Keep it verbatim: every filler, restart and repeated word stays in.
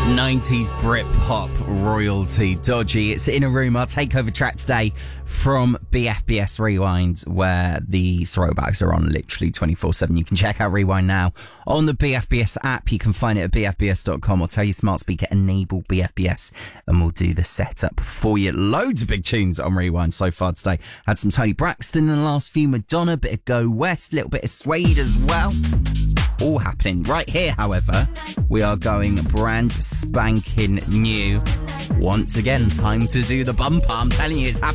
nineties Britpop royalty, Dodgy. It's In a Room, our takeover track today from B F B S Rewind, where the throwbacks are on literally twenty-four seven. You can check out Rewind now on the B F B S app. You can find it at b f b s dot com, or tell your smart speaker, enable B F B S, and we'll do the setup for you. Loads of big tunes on Rewind so far today. Had some Tony Braxton in the last few, Madonna, bit of Go West, a little bit of Suede as well. All happening right here. However, we are going brand spanking new. Once again, time to do the bumper. I'm telling you, it's happening.